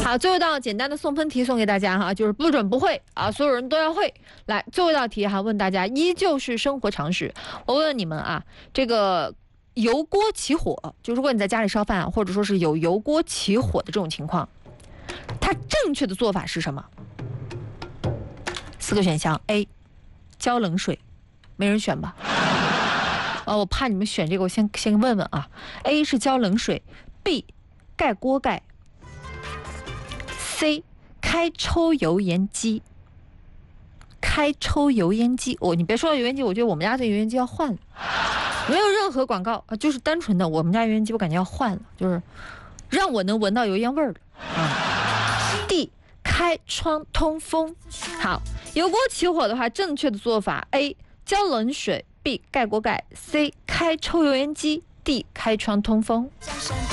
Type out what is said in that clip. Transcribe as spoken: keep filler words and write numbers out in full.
好，最后一道简单的送分题送给大家哈，就是不准不会啊，所有人都要会。来，最后一道题哈，问大家依旧是生活常识。我问问你们啊，这个油锅起火，就如果你在家里烧饭，或者说是有油锅起火的这种情况，它正确的做法是什么？四个选项 ：A. 浇冷水，没人选吧？啊，我怕你们选这个，我先先问问啊。A 是浇冷水 ，B 盖锅盖 ，C 开抽油烟机。开抽油烟机，哦，你别说到油烟机，我觉得我们家这油烟机要换了，没有任何广告啊，就是单纯的我们家油烟机，我感觉要换了，就是让我能闻到油烟味儿的啊。D 开窗通风。好，油锅起火的话，正确的做法 A 浇冷水。B 盖锅盖 ，C 开抽油烟机 ，D 开窗通风。